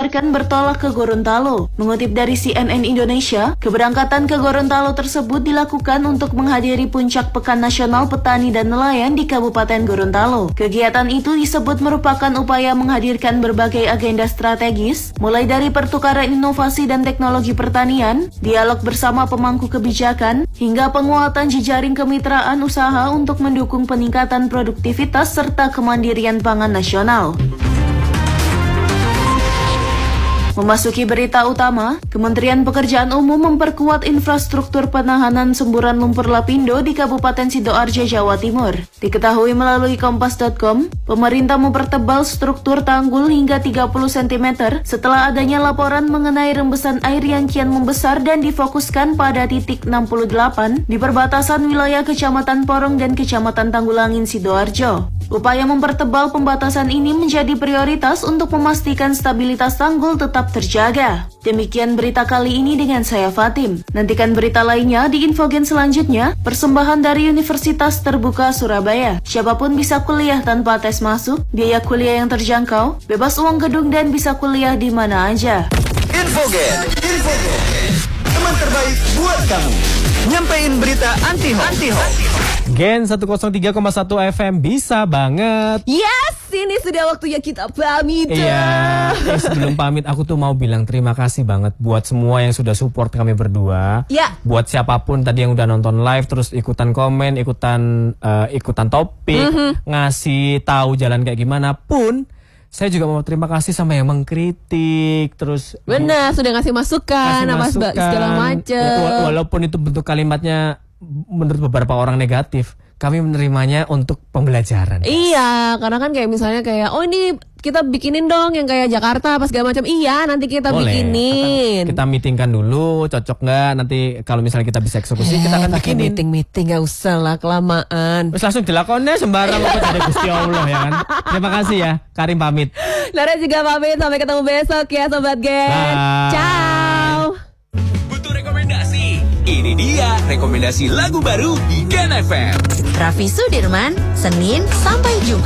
dikabarkan bertolak ke Gorontalo. Mengutip dari CNN Indonesia, keberangkatan ke Gorontalo tersebut dilakukan untuk menghadiri puncak Pekan Nasional Petani dan Nelayan di Kabupaten Gorontalo. Kegiatan itu disebut merupakan upaya menghadirkan berbagai agenda strategis, mulai dari pertukaran inovasi dan teknologi pertanian, dialog bersama pemangku kebijakan, hingga penguatan jejaring kemitraan usaha untuk mendukung peningkatan produktivitas serta kemandirian pangan nasional. Memasuki berita utama, Kementerian Pekerjaan Umum memperkuat infrastruktur penahanan semburan lumpur lapindo di Kabupaten Sidoarjo, Jawa Timur. Diketahui melalui kompas.com, pemerintah mempertebal struktur tanggul hingga 30 cm setelah adanya laporan mengenai rembesan air yang kian membesar dan difokuskan pada titik 68 di perbatasan wilayah Kecamatan Porong dan Kecamatan Tanggulangin, Sidoarjo. Upaya mempertebal pembatasan ini menjadi prioritas untuk memastikan stabilitas tanggul tetap terjaga. Demikian berita kali ini dengan saya Fatim. Nantikan berita lainnya di Infogen selanjutnya, persembahan dari Universitas Terbuka Surabaya. Siapapun bisa kuliah tanpa tes masuk, biaya kuliah yang terjangkau, bebas uang gedung dan bisa kuliah di mana aja. Infogen. Teman terbaik buat kamu. Nyampein berita anti-hoax. Gen 103,1 FM bisa banget. Yes, ini sudah waktunya kita pamit. Iya, sebelum pamit aku tuh mau bilang terima kasih banget buat semua yang sudah support kami berdua. Ya. Buat siapapun tadi yang udah nonton live, terus ikutan komen, ikutan topik, ngasih tahu jalan kayak gimana pun. Saya juga mau terima kasih sama yang mengkritik, terus benar sudah ngasih masukan, segala macam. Walaupun itu bentuk kalimatnya menurut beberapa orang negatif, kami menerimanya untuk pembelajaran. Iya, karena kan kayak misalnya kayak, oh ini kita bikinin dong yang kayak Jakarta apa segala macam. Iya, nanti kita bikinin. Kita meetingkan dulu, cocok nggak? Nanti kalau misalnya kita bisa eksekusi, kita akan bikinin. Meeting nggak usah lah, kelamaan. Terus langsung dilakonnya sembarang apa dari Gusti Allah ya kan. Terima kasih ya, Karim pamit. Lara juga pamit, sampai ketemu besok ya Sobat Gen. Bye. Ciao. Butuh rekomendasi? Ini dia rekomendasi lagu baru di Gen FM. Raffi Sudirman, Senin sampai Jumat.